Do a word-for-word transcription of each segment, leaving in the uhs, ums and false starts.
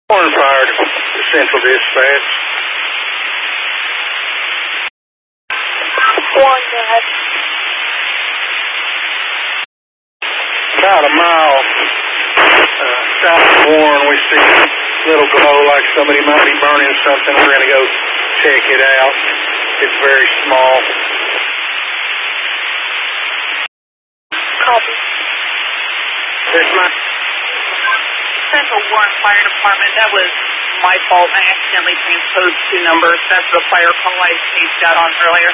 Warren Fire to Central Dispatch. One, go ahead. About a mile uh, south of Warren, we see a little glow like somebody might be burning something. We're going to go check it out. It's very small. Copy. That's my Central Warren Fire Department. That was my fault. I accidentally transposed two numbers. That's the fire call I paged out on earlier.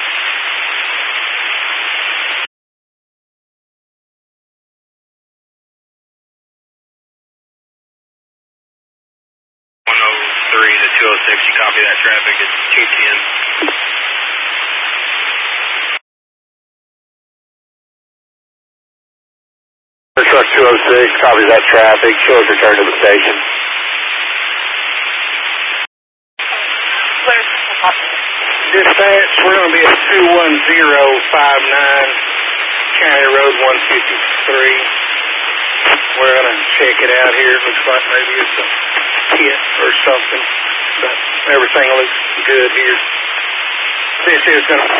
one oh three to two oh six, you copy that traffic, it's T T M. Truck two oh six, copies that traffic, shows return to the station. Dispatch, we're going to be at two one zero five nine, County Road one fifty-three. We're going to check it out here. It looks like maybe it's a hit or something, but everything looks good here. This is going to...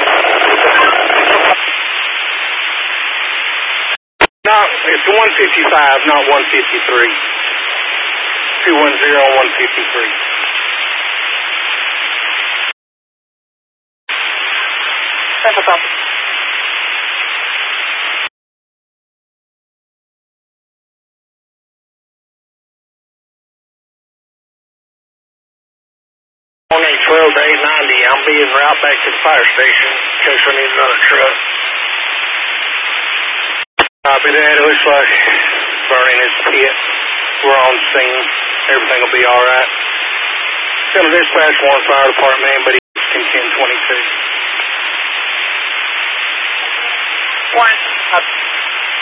No, it's one fifty-five, not one fifty-three. two one zero, one fifty-three. Central copy. one eight twelve to eight ninety, I'm being route back to the fire station in case we need another truck. Copy that. It looks like burning is hit. We're on scene. Everything will be alright. Going to dispatch Warren Fire Department, anybody can ten twenty-two. One, up.